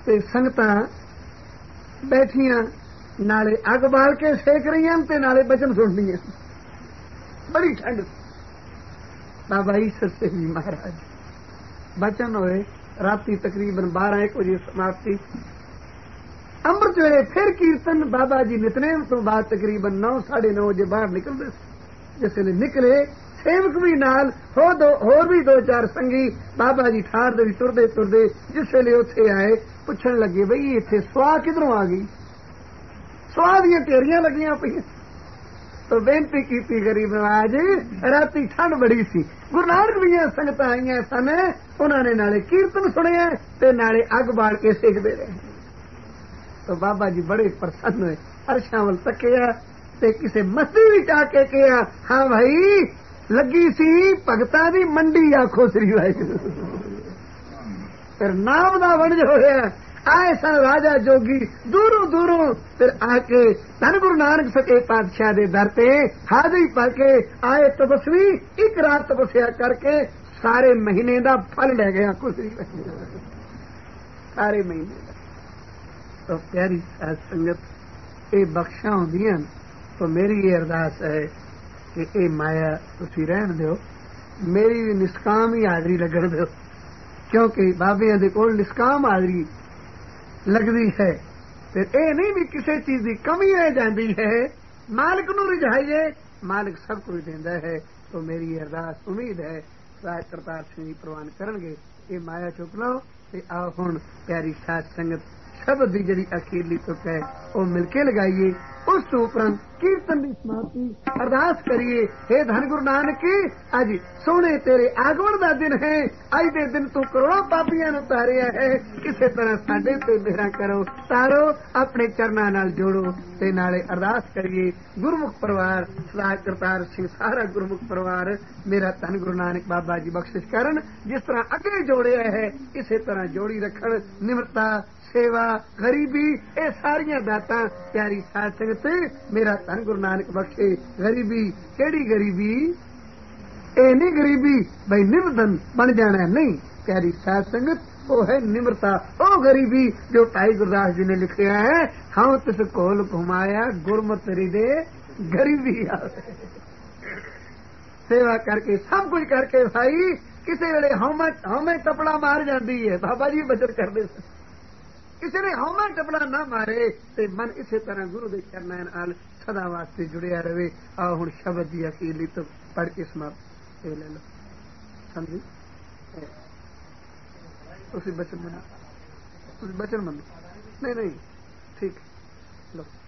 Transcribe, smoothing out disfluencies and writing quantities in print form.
ਤੇ ਸੰਗਤਾਂ ਬੈਠੀਆਂ नाले अग बाल के सेक रही ते नाले बचन सुन रही बड़ी ठंड। बाबा ईश्वर सिंह जी महाराज बचन होए राती तकरीबन 12-1 बजे समाप्ति। अमृत वेले फिर कीर्तन बाबा जी नितनेम तो बाद तकरीबन 9-9:30 बजे बाहर निकलते। जिस वेले निकले सेवक भी नाल होर भी 2-4 संगी बाबा जी ठार दे तुरदे तुरदे जिस वेले उत्थे आए पुछण लगे बई इत्थे स्वाह किधरों आ गई। स्वाह दियां ढेरियां लगियां पईयां। तो बेनती की गरीब नवाज राती ठंड बड़ी सी गुरु नानक दियां संगतां आईयां सन उन्होंने नाले कीर्तन सुनिया ते नाले अग बाल के सेकदे रहे। तो बाबा जी बड़े प्रसन्न हुए अरशां वल तकिया ते किसे मस्ती विच आके कहा हाँ भाई लगी सी भगतां दी मंडी आखो श्री वाहिगुरू। फिर नाम दा वंज होया आए सन राजा जोगी दूरों दूरों फिर आके धन गुरु नानक सच्चे पातशाह दे दर ते हाजरी पा के आए तपस्वी एक रात तपस्या करके सारे महीने दा फल ले गया कुछ सारे महीने दा। तो प्यारी साध संगत ये बख्शा होंदियां तो मेरी ये अरदास है कि ये माया तुसी रहन दिओ मेरी भी निष्काम ही हाजरी लगन दिओ क्योंकि बाबियां दे कोल निष्काम हाजरी लगती है। फिर ये नहीं भी किसी चीज की कमी रह जाती है मालिक नूं रिझाइए मालिक सब कुछ देंदा है। तो मेरी अरदास उम्मीद है राज करतार सिंह जी प्रवान करनगे ये माया चुक लो ते आओ हुण प्यारी साध संगत शब्द की जिहड़ी अखीरली तुक है वो मिलके लगाइए उस तो उपरंत कीर्तन की समाप्ति अरदास करिए हे धन गुरु नानक अज सोने तेरे आगमन का दिन है अज दे दिन तू करोड़ों पापियां नूं तारिया है किसी तरह साडे ते मेहरा करो तारो अपने चरनां नाल जोड़ो ते नाले अरदास करिए गुरमुख परिवार सदा करतार सिंह सारा गुरमुख परिवार मेरा धन गुरु नानक बाबा जी बख्शिश करन जिस तरह अगे जोड़िया है इसे तरह जोड़ी रखन निमरता सेवा गरीबी ये सारिया दातां प्यारी साध संगत मेरा धन गुरु नानक बख्शे। गरीबी केड़ी गरीबी ये नहीं गरीबी भाई निमधन बन जाना नहीं प्यारी साध संगत वो है निम्रता ओ गरीबी जो भाई गुरदास जी ने लिखा है हम तिस कोल घुमाया गुरमत रिदे गरीबी आवे। सेवा करके सब कुछ करके भाई किसी वेले हमें टपड़ा मार जाती है बाबा जी बचत करते किसी ने हौमा टपड़ा ना मारे ते मन इसे तरह गुरु के चरनां नाल सदा वास्ते जुड़िया रहे। आओ हुण शब्द दी अखीरली तो पढ़ के समाप्त ले लो समझी तुसीं बचन मनो नहीं ठीक लो।